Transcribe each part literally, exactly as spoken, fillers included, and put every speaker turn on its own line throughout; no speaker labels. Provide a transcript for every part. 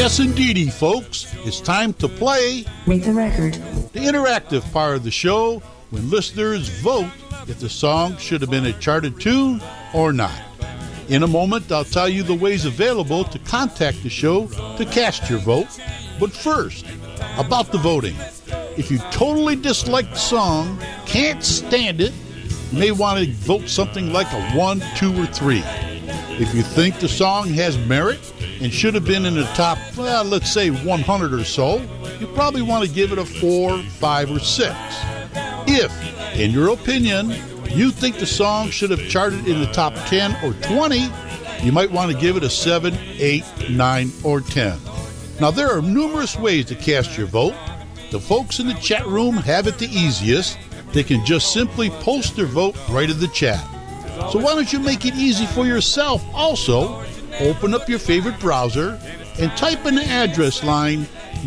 Yes, indeedy, folks. It's time to play
Rate the Record,
the interactive part of the show when listeners vote if the song should have been a charted tune or not. In a moment, I'll tell you the ways available to contact the show to cast your vote. But first, about the voting. If you totally dislike the song, can't stand it, you may want to vote something like a one, two, or three. If you think the song has merit and should have been in the top, well, let's say one hundred or so, you probably want to give it a four, five, or six. If, in your opinion, you think the song should have charted in the top ten or twenty, you might want to give it a seven, eight, nine, or ten. Now, there are numerous ways to cast your vote. The folks in the chat room have it the easiest. They can just simply post their vote right in the chat. So why don't you make it easy for yourself also? Open up your favorite browser and type in the address line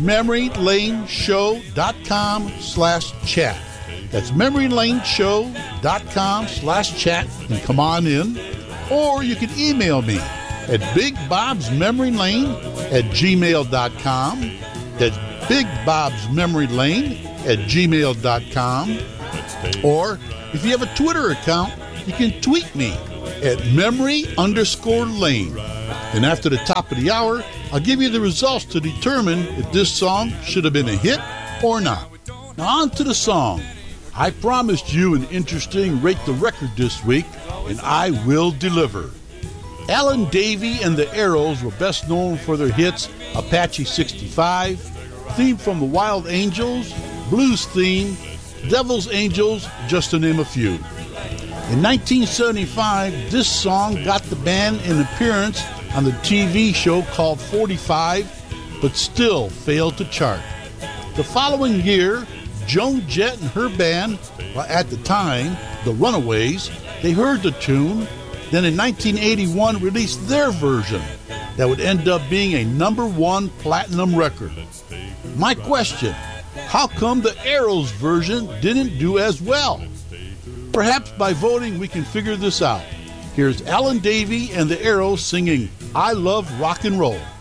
memorylaneshow.com slash chat. That's memorylaneshow.com slash chat and come on in. Or you can email me at bigbobsmemorylane at gmail dot com. That's bigbobsmemorylane at gmail dot com. Or if you have a Twitter account, you can tweet me at memory underscore lane. And after the top of the hour, I'll give you the results to determine if this song should have been a hit or not. Now on to the song. I promised you an interesting Rate the Record this week, and I will deliver. Alan Davey and the Arrows were best known for their hits Apache sixty-five, Theme from the Wild Angels, Blues Theme, Devil's Angels, just to name a few. In nineteen seventy-five, this song got the band an appearance on the T V show called forty-five, but still failed to chart. The following year, Joan Jett and her band, well, at the time, the Runaways, they heard the tune, then in nineteen eighty-one released their version that would end up being a number one platinum record. My question, how come the Arrows version didn't do as well? Perhaps by voting we can figure this out. Here's Alan Davey and the Arrows singing I Love Rock and Roll.